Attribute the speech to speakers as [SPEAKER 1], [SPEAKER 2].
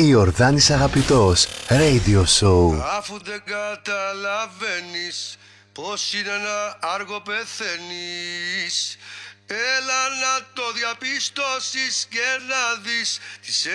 [SPEAKER 1] Ιορδάνης Αγαπητός, Radio Show.
[SPEAKER 2] Αφού δεν καταλαβαίνεις πως είναι να άργο πεθαίνεις, έλα να το διαπιστώσεις και να δεις τις